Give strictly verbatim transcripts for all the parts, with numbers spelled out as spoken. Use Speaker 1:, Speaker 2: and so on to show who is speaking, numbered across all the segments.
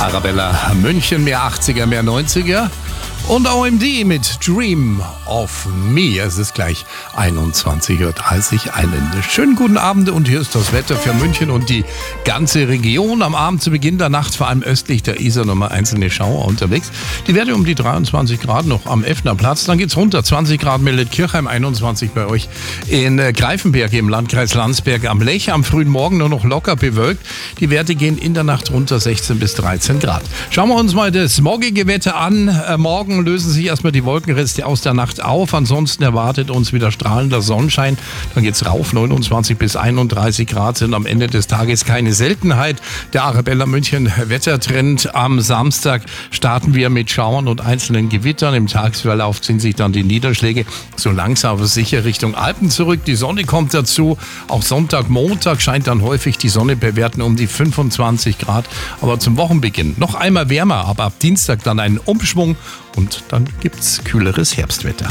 Speaker 1: Arabella München, mehr achtziger, mehr neunziger. Und O M D mit Dream of Me. Es ist gleich einundzwanzig Uhr dreißig. Einen schönen guten Abend und hier ist das Wetter für München und die ganze Region. Am Abend zu Beginn der Nacht vor allem östlich der Isar nochmal einzelne Schauer unterwegs. Die Werte um die dreiundzwanzig Grad noch am Effnerplatz. Dann geht's runter. zwanzig Grad meldet Kirchheim, einundzwanzig bei euch in Greifenberg im Landkreis Landsberg am Lech. Am frühen Morgen nur noch locker bewölkt. Die Werte gehen in der Nacht runter sechzehn bis dreizehn Grad. Schauen wir uns mal das morgige Wetter an. Äh, morgen lösen sich erstmal die Wolkenreste aus der Nacht auf. Ansonsten erwartet uns wieder strahlender Sonnenschein. Dann geht's rauf. neunundzwanzig bis einunddreißig Grad sind am Ende des Tages keine Seltenheit. Der Arabella München Wettertrend. Am Samstag starten wir mit Schauern und einzelnen Gewittern. Im Tagesverlauf ziehen sich dann die Niederschläge so langsam aber sicher Richtung Alpen zurück. Die Sonne kommt dazu. Auch Sonntag, Montag scheint dann häufig die Sonne bei Werten um die fünfundzwanzig Grad. Aber zum Wochenbeginn noch einmal wärmer. Aber ab Dienstag dann einen Umschwung. Und dann gibt's kühleres Herbstwetter.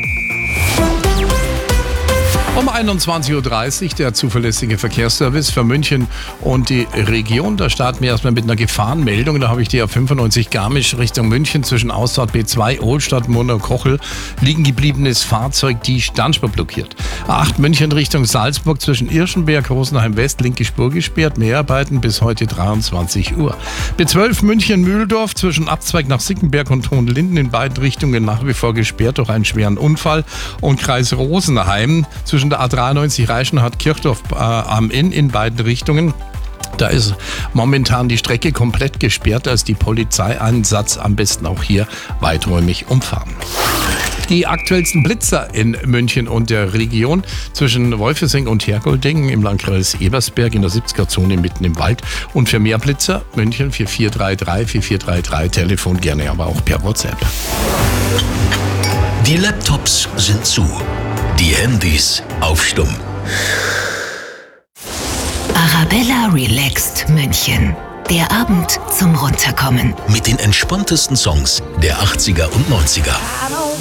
Speaker 1: Um einundzwanzig Uhr dreißig der zuverlässige Verkehrsservice für München und die Region. Da starten wir erstmal mit einer Gefahrenmeldung. Da habe ich die A fünfundneunzig Garmisch Richtung München zwischen Ausfahrt B zwei, Ohlstadt, Murnau-Kochel. Liegen gebliebenes Fahrzeug, die Standspur blockiert. A acht München Richtung Salzburg zwischen Irschenberg, Rosenheim West, linke Spur gesperrt. Mehrarbeiten bis heute dreiundzwanzig Uhr. B zwölf München Mühldorf zwischen Abzweig nach Sickenberg und Hohenlinden in beiden Richtungen nach wie vor gesperrt durch einen schweren Unfall. Und Kreis Rosenheim zwischen der A dreiundneunzig Reichenhall-Kirchdorf äh, am Inn in beiden Richtungen. Da ist momentan die Strecke komplett gesperrt, da ist die Polizeieinsatz am besten auch hier weiträumig umfahren. Die aktuellsten Blitzer in München und der Region zwischen Wolfesing und Hergolding im Landkreis Ebersberg in der siebziger Zone mitten im Wald. Und für mehr Blitzer München vier vier drei drei, vier vier drei drei, Telefon gerne, aber auch per WhatsApp.
Speaker 2: Die Laptops sind zu, die Handys auf Stumm.
Speaker 3: Arabella Relaxed München. Der Abend zum Runterkommen.
Speaker 2: Mit den entspanntesten Songs der achtziger und neunziger.